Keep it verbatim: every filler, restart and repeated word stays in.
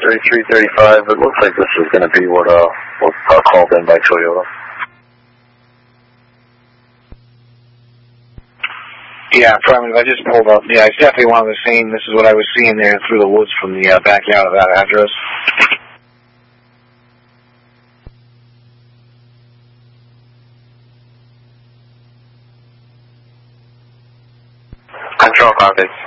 thirty-three thirty-five. It looks like this is going to be what uh what uh, called in by Toyota. Yeah, affirmative. I just pulled up. Yeah, it's definitely one of the same. This is what I was seeing there through the woods from the uh, backyard of that address. Control copy.